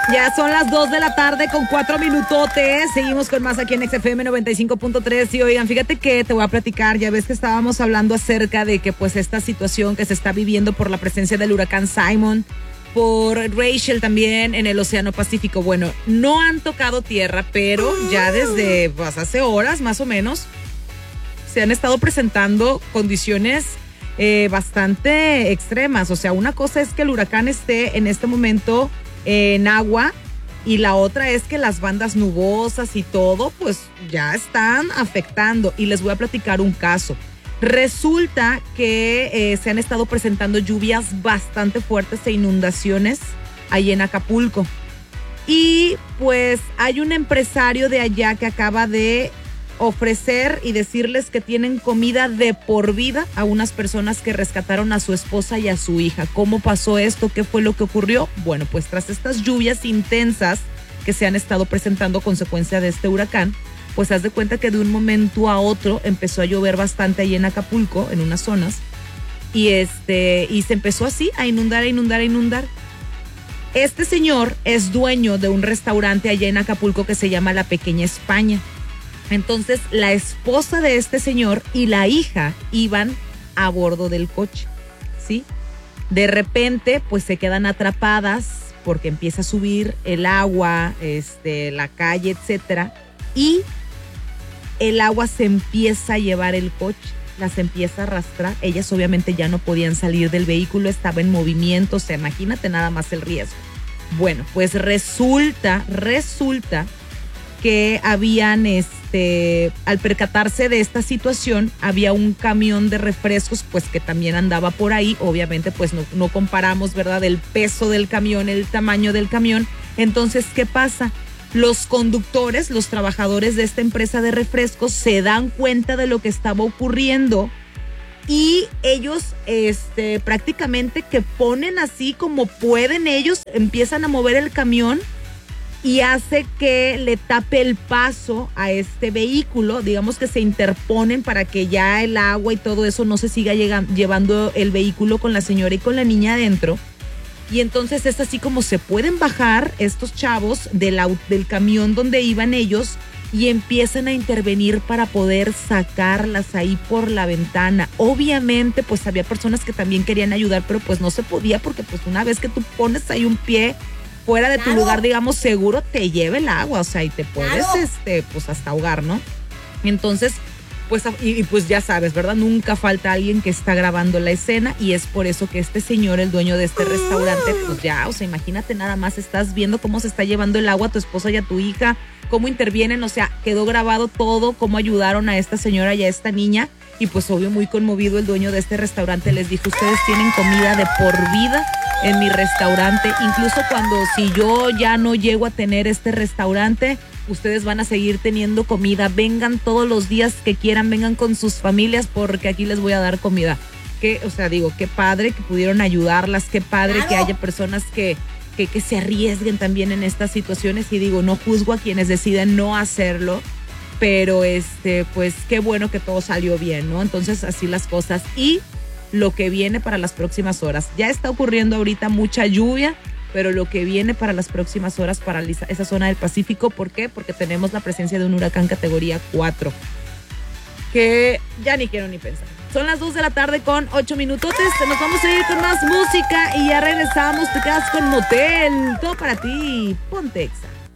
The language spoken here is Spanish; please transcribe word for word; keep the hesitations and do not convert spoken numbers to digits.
Ya son las dos de la tarde con cuatro minutotes. Seguimos con más aquí en X F M noventa y cinco punto tres. Y oigan, fíjate que te voy a platicar. Ya ves que estábamos hablando acerca de que pues esta situación que se está viviendo por la presencia del huracán Simon, por Rachel también en el Océano Pacífico. Bueno, no han tocado tierra, pero ya desde pues, hace horas más o menos se han estado presentando condiciones eh, bastante extremas. O sea, una cosa es que el huracán esté en este momento en agua y la otra es que las bandas nubosas y todo pues ya están afectando. Y les voy a platicar un caso. Resulta que eh, se han estado presentando lluvias bastante fuertes e inundaciones ahí en Acapulco. Y pues hay un empresario de allá que acaba de ofrecer y decirles que tienen comida de por vida a unas personas que rescataron a su esposa y a su hija. ¿Cómo pasó esto? ¿Qué fue lo que ocurrió? Bueno, pues tras estas lluvias intensas que se han estado presentando a consecuencia de este huracán, pues haz de cuenta que de un momento a otro empezó a llover bastante ahí en Acapulco, en unas zonas, y este, y se empezó así a inundar, a inundar, a inundar. Este señor es dueño de un restaurante allá en Acapulco que se llama La Pequeña España. Entonces, la esposa de este señor y la hija iban a bordo del coche, ¿sí? De repente, pues se quedan atrapadas porque empieza a subir el agua, este, la calle, etcétera, y el agua se empieza a llevar el coche, las empieza a arrastrar. Ellas obviamente ya no podían salir del vehículo, estaba en movimiento, o sea, imagínate nada más el riesgo. Bueno, pues resulta, resulta que habían, este, al percatarse de esta situación, había un camión de refrescos, pues que también andaba por ahí. Obviamente, pues no, no comparamos, ¿verdad?, el peso del camión, el tamaño del camión. Entonces, ¿qué pasa? Los conductores, los trabajadores de esta empresa de refrescos se dan cuenta de lo que estaba ocurriendo y ellos este, prácticamente que ponen así como pueden ellos, empiezan a mover el camión y hace que le tape el paso a este vehículo. Digamos que se interponen para que ya el agua y todo eso no se siga llegando, llevando el vehículo con la señora y con la niña adentro. Y entonces es así como se pueden bajar estos chavos del, del camión donde iban ellos y empiezan a intervenir para poder sacarlas ahí por la ventana. Obviamente pues había personas que también querían ayudar, pero pues no se podía porque pues una vez que tú pones ahí un pie fuera de claro. tu lugar, digamos, seguro te lleva el agua, o sea, y te puedes claro. este, pues hasta ahogar, ¿no? Entonces, pues, y, y pues ya sabes, ¿verdad? Nunca falta alguien que está grabando la escena y es por eso que este señor, el dueño de este restaurante, pues ya, o sea, imagínate nada más, estás viendo cómo se está llevando el agua a tu esposa y a tu hija, cómo intervienen, o sea, quedó grabado todo, cómo ayudaron a esta señora y a esta niña y pues obvio muy conmovido el dueño de este restaurante les dijo, ustedes tienen comida de por vida en mi restaurante, incluso cuando si yo ya no llego a tener este restaurante, ustedes van a seguir teniendo comida, vengan todos los días que quieran, vengan con sus familias porque aquí les voy a dar comida. Que, o sea, digo, qué padre que pudieron ayudarlas, qué padre claro. que haya personas que, que, que se arriesguen también en estas situaciones y digo, no juzgo a quienes deciden no hacerlo, pero este, pues qué bueno que todo salió bien, ¿no? Entonces así las cosas y lo que viene para las próximas horas. Ya está ocurriendo ahorita mucha lluvia, pero lo que viene para las próximas horas para esa zona del Pacífico, ¿por qué? Porque tenemos la presencia de un huracán categoría cuatro, que ya ni quiero ni pensar. Son las dos de la tarde con ocho minutotes, nos vamos a ir con más música y ya regresamos, te quedas con Motel, todo para ti, ponte Exa.